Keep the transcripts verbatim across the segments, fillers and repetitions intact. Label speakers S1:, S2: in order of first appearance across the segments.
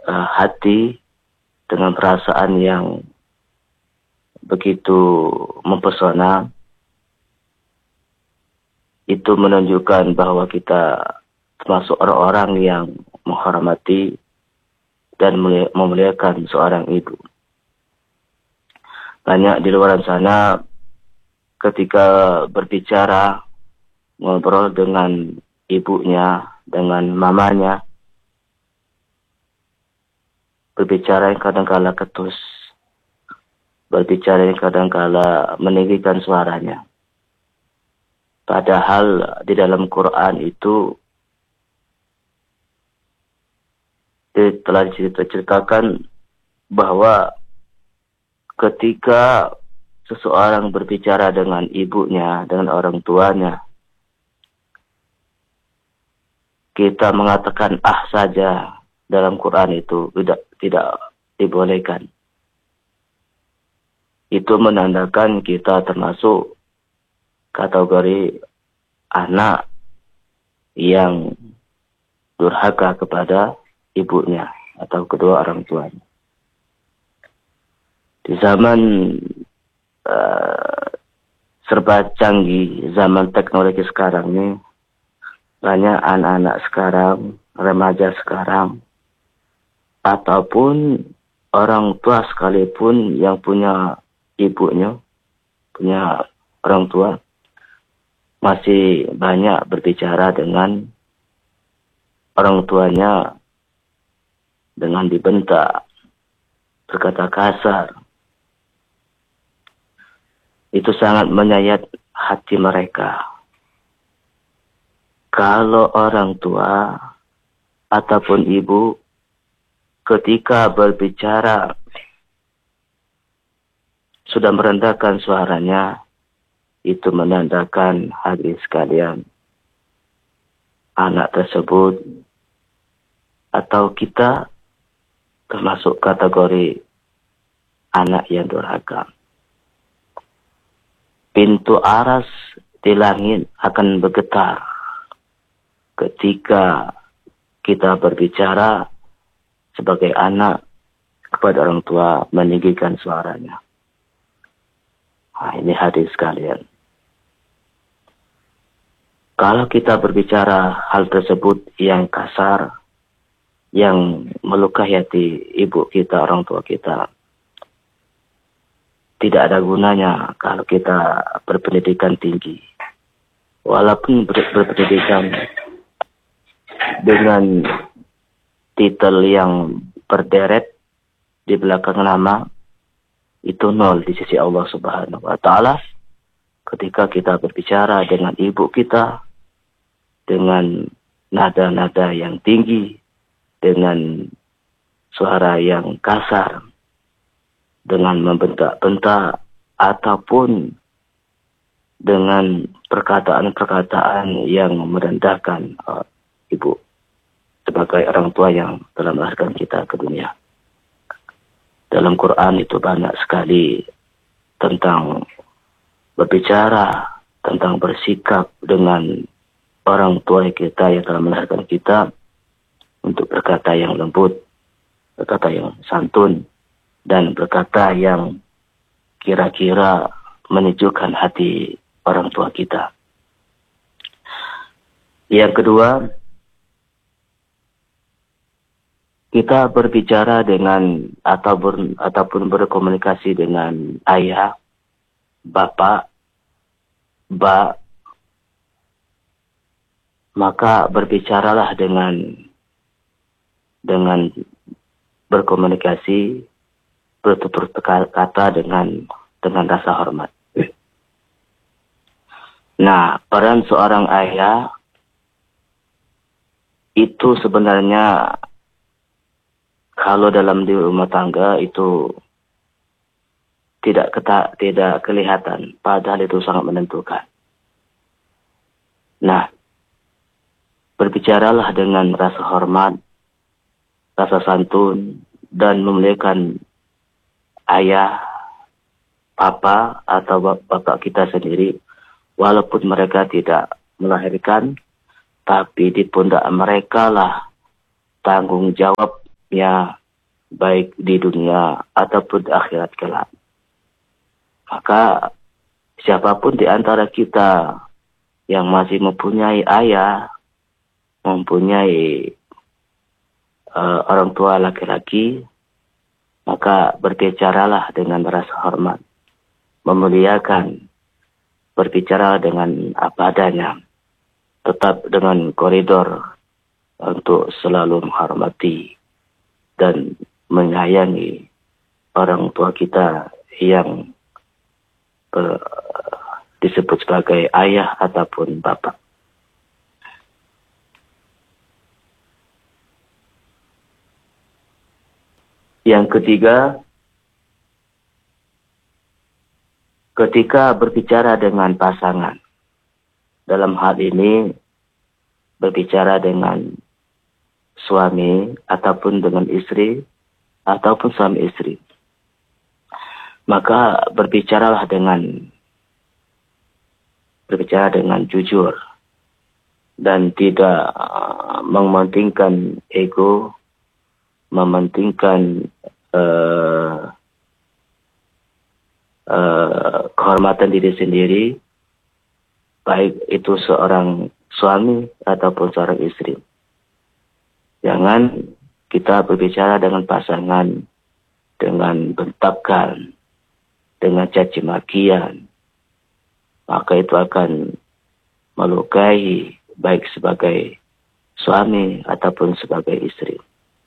S1: uh, hati dengan perasaan yang begitu mempesona, itu menunjukkan bahwa kita termasuk orang-orang yang menghormati dan memuliakan seorang ibu. Banyak di luar sana ketika berbicara, ngobrol dengan ibunya, dengan mamanya, berbicara yang kadang-kala ketus, berbicara yang kadang-kala meninggikan suaranya. Padahal di dalam Quran itu telah diceritakan bahwa ketika seseorang berbicara dengan ibunya, dengan orang tuanya, kita mengatakan ah saja dalam Quran itu tidak tidak dibolehkan. Itu menandakan kita termasuk kategori anak yang durhaka kepada ibunya atau kedua orang tuanya. Di zaman uh, serba canggih, zaman teknologi sekarang ini, banyak anak-anak sekarang, remaja sekarang, ataupun orang tua sekalipun yang punya ibunya, punya orang tua, masih banyak berbicara dengan orang tuanya dengan dibentak, berkata kasar. Itu sangat menyayat hati mereka. Kalau orang tua ataupun ibu ketika berbicara sudah merendahkan suaranya, itu menandakan hadirin sekalian, anak tersebut atau kita termasuk kategori anak yang durhaka. Pintu aras di langit akan bergetar ketika kita berbicara sebagai anak kepada orang tua meninggikan suaranya. Nah, ini hadis sekalian. Kalau kita berbicara hal tersebut yang kasar, yang melukai hati ibu kita, orang tua kita, tidak ada gunanya kalau kita berpendidikan tinggi. Walaupun ber berpendidikan dengan titel yang berderet di belakang nama, itu nol di sisi Allah Subhanahu wa Ta'ala. Ketika kita berbicara dengan ibu kita dengan nada-nada yang tinggi, dengan suara yang kasar, dengan membentak-bentak, ataupun dengan perkataan-perkataan yang merendahkan uh, ibu sebagai orang tua yang telah melahirkan kita ke dunia. Dalam Quran itu banyak sekali tentang berbicara, tentang bersikap dengan orang tua kita yang telah melahirkan kita, untuk berkata yang lembut, berkata yang santun, dan berkata yang kira-kira menyejukkan hati orang tua kita. Yang kedua, kita berbicara dengan atau ber, ataupun berkomunikasi dengan ayah, bapak, ba, maka berbicaralah dengan dengan berkomunikasi, bertutur kata dengan dengan rasa hormat. Nah, peran seorang ayah itu sebenarnya kalau dalam di rumah tangga itu tidak keta, tidak kelihatan, padahal itu sangat menentukan. Nah, berbicaralah dengan rasa hormat, rasa santun, dan memuliakan ayah, papa, atau bapak kita sendiri, walaupun mereka tidak melahirkan, tapi di pundak mereka lah tanggung jawab nasibnya baik di dunia ataupun di akhirat kelak. Maka siapapun di antara kita yang masih mempunyai ayah, mempunyai uh, orang tua laki-laki, maka berbicaralah dengan rasa hormat, memuliakan, berbicara dengan apa adanya, tetap dengan koridor untuk selalu menghormati dan menyayangi orang tua kita yang ber, disebut sebagai ayah ataupun bapak. Yang ketiga, ketika berbicara dengan pasangan, dalam hal ini berbicara dengan suami ataupun dengan istri ataupun suami istri, maka berbicaralah dengan berbicara dengan jujur dan tidak uh, mementingkan ego, mementingkan uh, uh, kehormatan diri sendiri, baik itu seorang suami ataupun seorang istri. Jangan kita berbicara dengan pasangan dengan bentakan, dengan caci makian, maka itu akan melukai baik sebagai suami ataupun sebagai istri.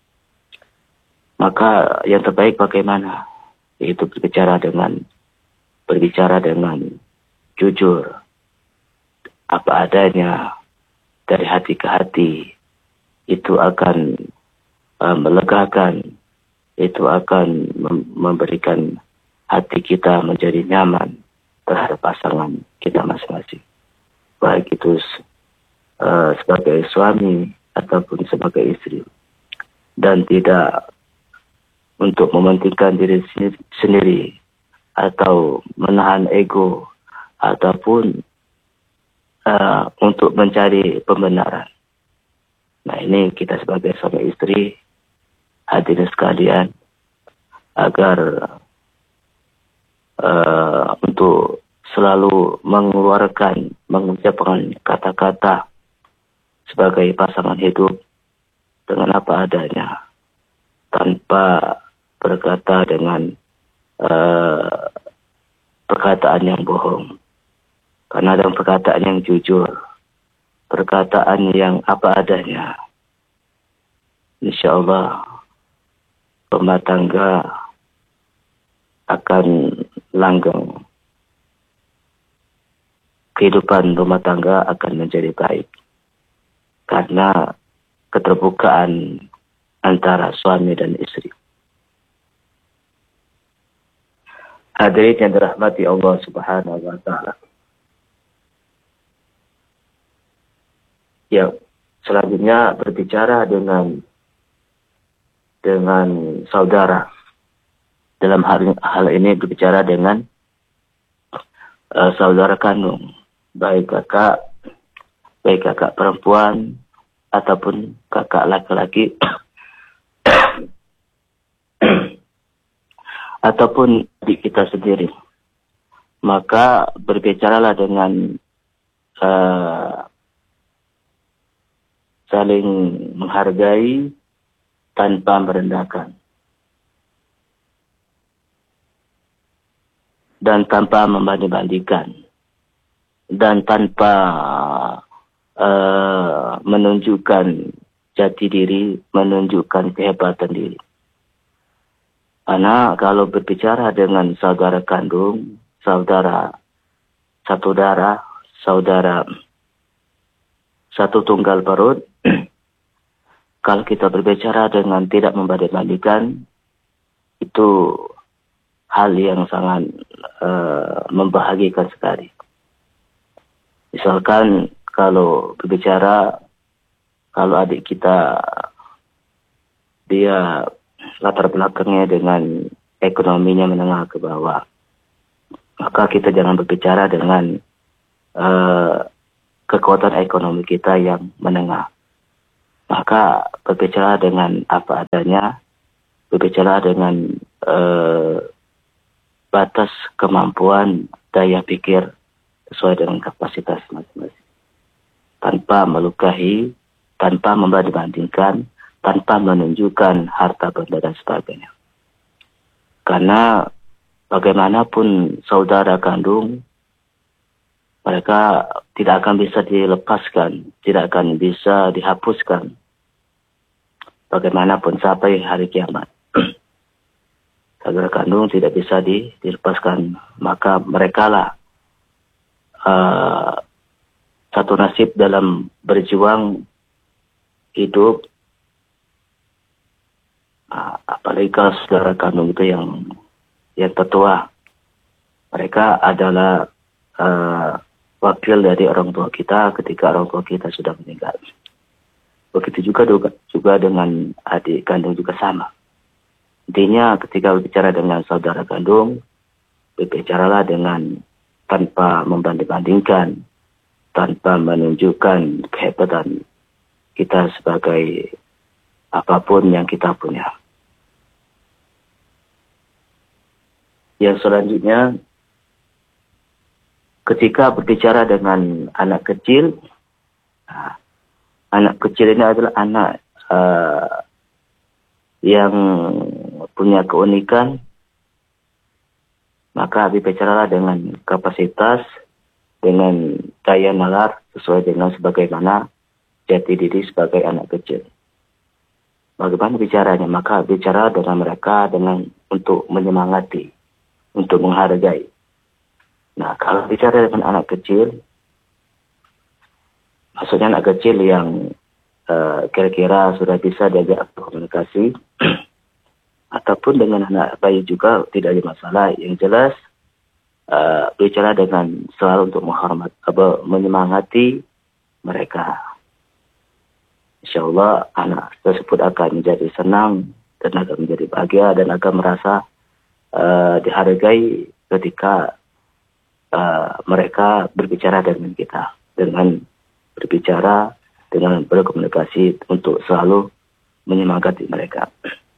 S1: Maka yang terbaik bagaimana? Yaitu berbicara dengan berbicara dengan jujur, apa adanya, dari hati ke hati. Itu akan uh, melegakan, itu akan mem- memberikan hati kita menjadi nyaman terhadap pasangan kita masing-masing. Baik itu uh, sebagai suami ataupun sebagai istri. Dan tidak untuk mementingkan diri sendiri atau menahan ego ataupun uh, untuk mencari pembenaran. Nah, ini kita sebagai suami istri, hadirin sekalian, agar uh, untuk selalu mengeluarkan, mengucapkan kata-kata sebagai pasangan hidup dengan apa adanya, tanpa berkata dengan uh, perkataan yang bohong. Karena dalam perkataan yang jujur, perkataan yang apa adanya, insya Allah rumah tangga akan langgeng. Kehidupan rumah tangga akan menjadi baik. Karena keterbukaan antara suami dan istri. Hadirin yang dirahmati Allah Subhanahu wa Ta'ala. Ya, selanjutnya berbicara dengan dengan saudara. Dalam hal, hal ini berbicara dengan uh, saudara kandung, baik kakak, baik kakak perempuan ataupun kakak laki-laki ataupun adik kita sendiri. Maka berbicaralah dengan uh, saling menghargai tanpa merendahkan. Dan tanpa membanding-bandingkan. Dan tanpa uh, menunjukkan jati diri, menunjukkan kehebatan diri. Karena kalau berbicara dengan saudara kandung, saudara satu darah, saudara satu tunggal perut, kalau kita berbicara dengan tidak membanding-bandingkan, itu hal yang sangat uh, membahagiakan sekali. Misalkan kalau berbicara, kalau adik kita, dia latar belakangnya dengan ekonominya menengah ke bawah, maka kita jangan berbicara dengan uh, kekuatan ekonomi kita yang menengah. maka berbicara dengan apa adanya, berbicara dengan uh, batas kemampuan daya pikir sesuai dengan kapasitas masing-masing, tanpa melukai, tanpa membanding-bandingkan, tanpa menunjukkan harta benda dan sebagainya. Karena bagaimanapun saudara kandung, mereka tidak akan bisa dilepaskan, tidak akan bisa dihapuskan bagaimanapun sampai hari kiamat. Saudara kandung tidak bisa di, dilepaskan, maka merekalah uh, satu nasib dalam berjuang hidup. Uh, apalagi kalau saudara kandung itu yang yang tertua, mereka adalah uh, wakil dari orang tua kita ketika orang tua kita sudah meninggal. Begitu juga juga dengan adik kandung juga sama. Intinya ketika berbicara dengan saudara kandung, berbicaralah dengan tanpa membanding-bandingkan, tanpa menunjukkan kehebatan kita sebagai apapun yang kita punya. Yang selanjutnya, ketika berbicara dengan anak kecil, anak kecil ini adalah anak uh, yang punya keunikan, maka berbicaralah dengan kapasitas, dengan daya nalar sesuai dengan sebagaimana jati diri sebagai anak kecil. Bagaimana bicaranya? Maka bicara dengan mereka dengan untuk menyemangati, untuk menghargai. Nah, kalau bicara dengan anak kecil, maksudnya anak kecil yang uh, kira-kira sudah bisa diajak komunikasi, ataupun dengan anak bayi juga tidak ada masalah. Yang jelas, uh, bicara dengan selalu untuk menghormat, apa, menyemangati mereka. Insya Allah anak tersebut akan menjadi senang dan akan menjadi bahagia dan akan merasa uh, dihargai ketika Uh, mereka berbicara dengan kita, dengan berbicara, dengan berkomunikasi untuk selalu menyemangati mereka.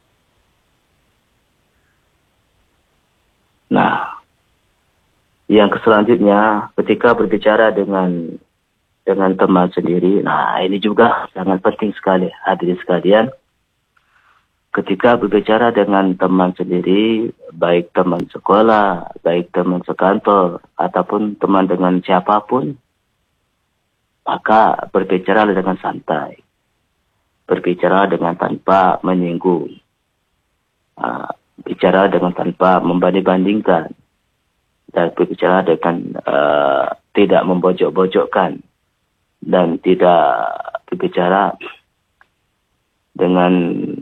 S1: Nah, yang selanjutnya ketika berbicara dengan dengan teman sendiri, nah ini juga sangat penting sekali hadirin sekalian. Ketika berbicara dengan teman sendiri, baik teman sekolah, baik teman sekantor, ataupun teman dengan siapapun, maka berbicara dengan santai. Berbicara dengan tanpa menyinggung. Uh, bicara dengan tanpa membanding-bandingkan. Dan berbicara dengan uh, tidak membojok-bojokkan. Dan tidak berbicara dengan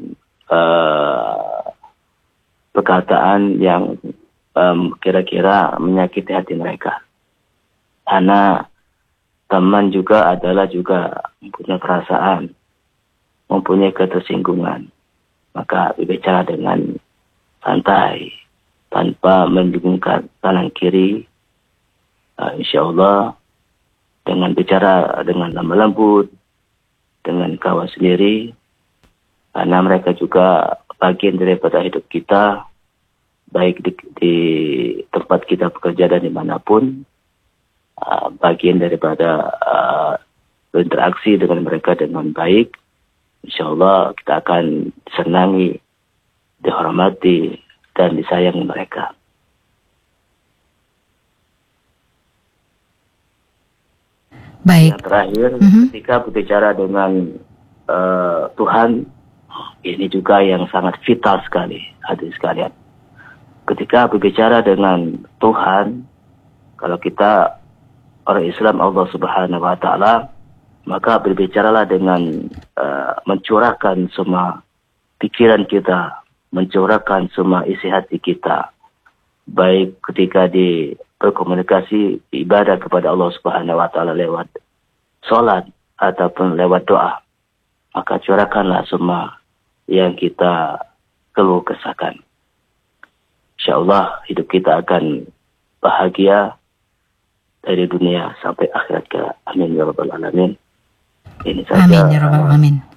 S1: Uh, perkataan yang um, kira-kira menyakiti hati mereka. Karena teman juga adalah juga mempunyai perasaan, mempunyai ketersinggungan. Maka berbicara dengan santai, tanpa membingungkan kanan kiri. Uh, insya Allah dengan bicara dengan lemah lembut, dengan kawan sendiri, karena mereka juga bagian daripada hidup kita, baik di, di tempat kita bekerja dan dimanapun, uh, bagian daripada uh, berinteraksi dengan mereka dengan baik. Insya Allah kita akan disenangi, dihormati, dan disayangi mereka.
S2: Baik.
S1: Yang terakhir, mm-hmm. ketika berbicara dengan uh, Tuhan, ini juga yang sangat vital sekali, hadirin sekalian. Ketika berbicara dengan Tuhan, kalau kita orang Islam Allah Subhanahu Wa Taala, maka berbicaralah dengan uh, mencurahkan semua pikiran kita, mencurahkan semua isi hati kita, baik ketika di berkomunikasi ibadah kepada Allah Subhanahu Wa Taala lewat sholat ataupun lewat doa, maka curahkanlah semua yang kita keluh kesahkan. Insya Allah hidup kita akan bahagia dari dunia sampai akhirat ke. Amin ya rabbal alamin. Ini saja.
S2: Amin ya rabbal alamin.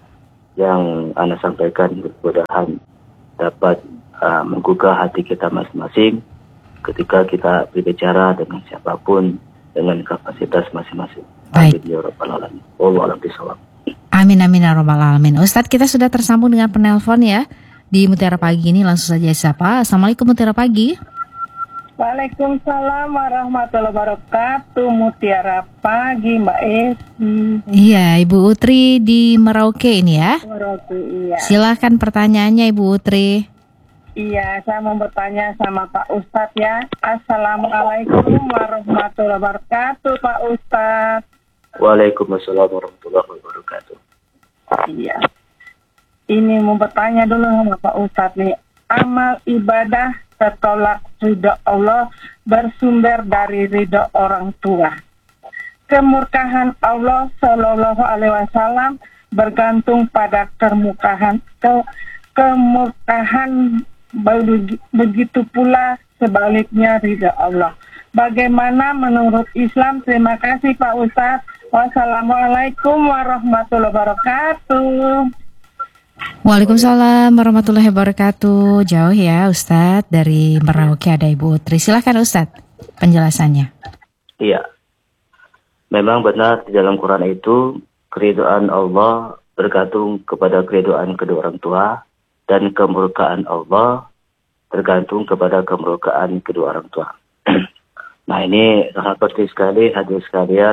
S1: yang Anda sampaikan mudah-mudahan dapat uh, menggugah hati kita masing-masing ketika kita berbicara dengan siapapun dengan kapasitas masing-masing.
S2: Baik.
S1: Amin ya rabbal alamin. Wallahu a'lam bishawab.
S2: Amin amin ya rabbal alamin. Ustadz, kita sudah tersambung dengan penelpon ya di Mutiara Pagi ini. Langsung saja siapa? Assalamualaikum Mutiara Pagi.
S3: Waalaikumsalam warahmatullahi wabarakatuh. Mutiara Pagi, Mbak Esi.
S2: Iya, Ibu Utri di Merauke ini ya.
S3: Merauke, iya.
S2: Silahkan pertanyaannya Ibu Utri.
S3: Iya, saya mau bertanya sama Pak Ustadz ya. Assalamualaikum warahmatullahi wabarakatuh, Pak Ustadz.
S1: Waalaikumsalam warahmatullahi wabarakatuh.
S3: Iya. Ini mau bertanya dulu sama Pak Ustadz nih. Amal ibadah tertolak ridho Allah bersumber dari ridho orang tua. Kemurkaan Allah Shallallahu Alaihi Wasallam bergantung pada kemurkaan ke, kemurkaan begitu pula sebaliknya ridho Allah. Bagaimana menurut Islam? Terima kasih Pak Ustadz. Wassalamualaikum warahmatullahi wabarakatuh.
S2: Waalaikumsalam warahmatullahi wabarakatuh. Jauh ya Ustadz dari Merauke ada Ibu Utri. Silahkan Ustadz penjelasannya.
S1: Iya, memang benar di dalam Quran itu keridhaan Allah bergantung kepada keridhaan kedua orang tua dan kemurkaan Allah tergantung kepada kemurkaan kedua orang tua. Nah ini sangat penting sekali hadirin sekalian.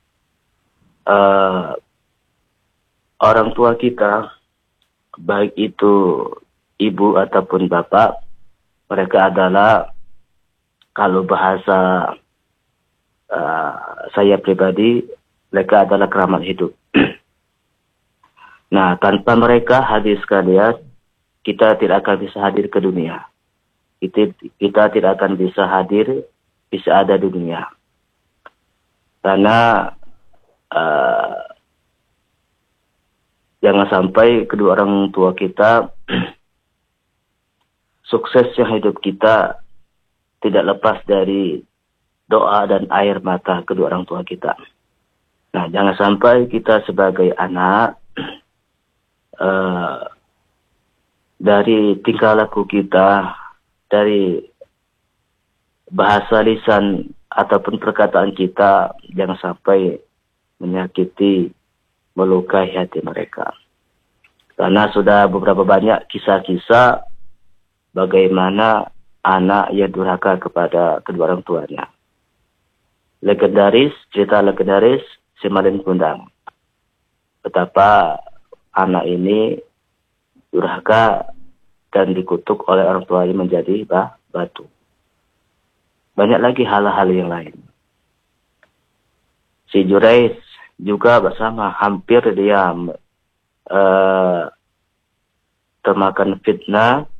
S1: Uh, orang tua kita, baik itu ibu ataupun bapak, mereka adalah, kalau bahasa uh, saya pribadi, mereka adalah keramat hidup. Nah, tanpa mereka hadir sekalian, kita tidak akan bisa hadir ke dunia. Kita, kita tidak akan bisa hadir, bisa ada di dunia. Karena uh, jangan sampai kedua orang tua kita suksesnya hidup kita tidak lepas dari doa dan air mata kedua orang tua kita. Nah, jangan sampai kita sebagai anak uh, dari tingkah laku kita, dari bahasa lisan ataupun perkataan kita, jangan sampai menyakiti, melukai hati mereka. Karena sudah beberapa banyak kisah-kisah bagaimana anak yang durhaka kepada kedua orang tuanya. Legendaris, cerita legendaris Simalin Kundang. Betapa anak ini durhaka dan dikutuk oleh orang tuanya menjadi bah, batu. Banyak lagi hal-hal yang lain. Si Jurais juga bersama hampir dia uh, termakan fitnah